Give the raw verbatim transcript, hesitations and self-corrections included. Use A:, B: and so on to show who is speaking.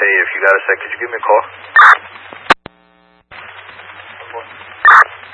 A: Hey, if you got a sec, could you give me a call?